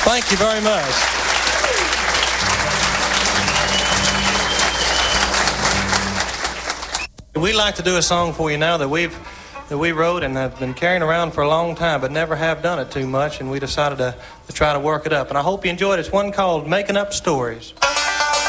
Thank you very much. We'd like to do a song for you now that we wrote and have been carrying around for a long time, but never have done it too much, and we decided to try to work it up. And I hope you enjoyed it. It's one called Making Up Stories.